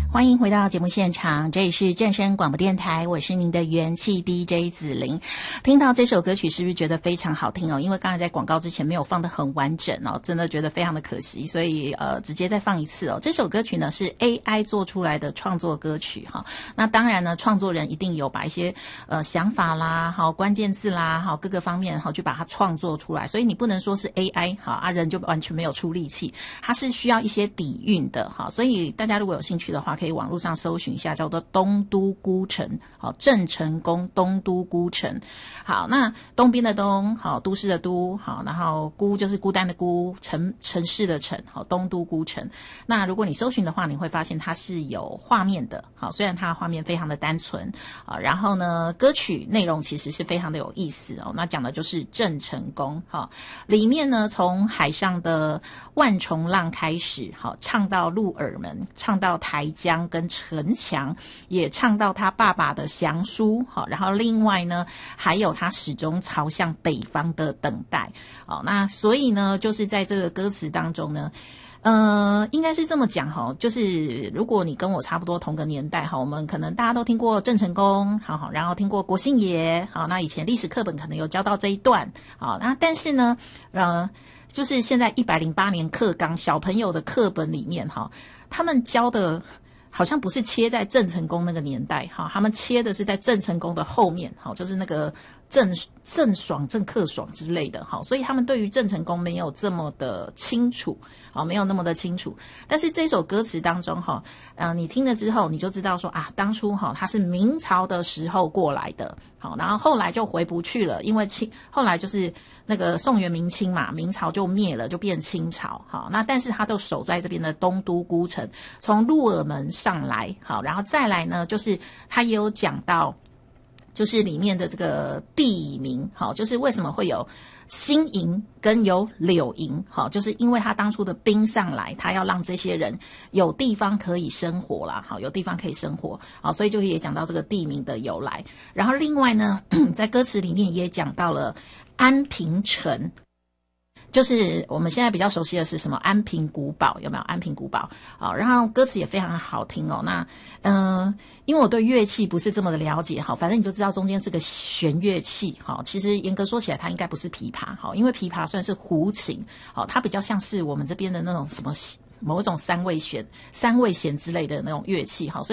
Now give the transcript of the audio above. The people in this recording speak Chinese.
欢迎回到节目现场，这里是正声广播电台，我是您的元气 DJ 子玲。听到这首歌曲是不是觉得非常好听哦？因为刚才在广告之前没有放得很完整哦，真的觉得非常的可惜，所以直接再放一次哦。这首歌曲呢是 AI 做出来的创作歌曲哈。那当然呢，创作人一定有把一些想法啦、好关键字啦、好各个方面好去把它创作出来，所以你不能说是 AI 好啊，人就完全没有出力气，它是需要一些底蕴的哈。所以大家如果有兴趣的话，可以网络上搜寻一下，叫做东都孤城，好，郑成功东都孤城。好，那东边的东，好，都市的都，好，然后孤就是孤单的孤，城市的城，好，东都孤城。那如果你搜寻的话，你会发现它是有画面的，好，虽然它的画面非常的单纯啊，然后呢，歌曲内容其实是非常的有意思哦。那讲的就是郑成功，好，里面呢从海上的万重浪开始，好，唱到鹿耳门，唱到台江跟城墙，也唱到他爸爸的降书，好，然后另外呢还有他始终朝向北方的等待，好，那所以呢就是在这个歌词当中呢应该是这么讲哈，就是如果你跟我差不多同个年代哈，我们可能大家都听过郑成功，好，然后听过国姓爷，好，那以前历史课本可能有教到这一段，好，那但是呢就是现在108年课纲小朋友的课本里面哈，他们教的好像不是切在郑成功那个年代哈，他们切的是在郑成功的后面，好，就是那个郑爽、郑克爽之类的，好，所以他们对于郑成功没有这么的清楚，好，没有那么的清楚。但是这首歌词当中哈，你听了之后你就知道说啊，当初哈他是明朝的时候过来的，好，然后后来就回不去了，因为后来就是那个宋元明清嘛，明朝就灭了，就变清朝，好，那但是他都守在这边的东都孤城，从鹿耳门上来，好，然后再来呢，就是他也有讲到。就是里面的这个地名，好，就是为什么会有新营跟有柳营，好，就是因为他当初的兵上来，他要让这些人有地方可以生活啦，好，有地方可以生活，好，所以就也讲到这个地名的由来。然后另外呢，在歌词里面也讲到了安平城。就是我们现在比较熟悉的是什么安平古堡，有没有安平古堡？好，然后歌词也非常好听哦。那因为我对乐器不是这么的了解，好，反正你就知道中间是个弦乐器，好，其实严格说起来它应该不是琵琶，好，因为琵琶算是胡琴，好，它比较像是我们这边的那种什么某一种三味弦之类的那种乐器，好，所以